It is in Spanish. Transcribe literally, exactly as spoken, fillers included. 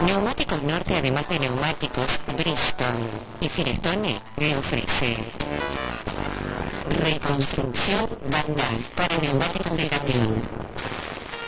Neumáticos Norte, además de neumáticos, Bristol y Firestone le ofrece reconstrucción bandal para neumáticos de camión,